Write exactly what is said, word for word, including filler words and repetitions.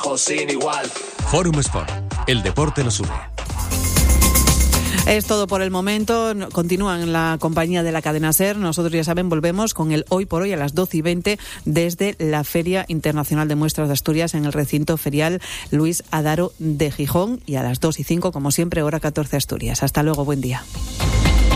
trabajo sin igual. Forum Sport, el deporte nos une. Es todo por el momento. Continúan en la compañía de la cadena SER. Nosotros, ya saben, volvemos con el Hoy por Hoy a las doce y veinte desde la Feria Internacional de Muestras de Asturias en el recinto ferial Luis Adaro de Gijón, y a las dos y cinco, como siempre, hora catorce Asturias. Hasta luego, buen día.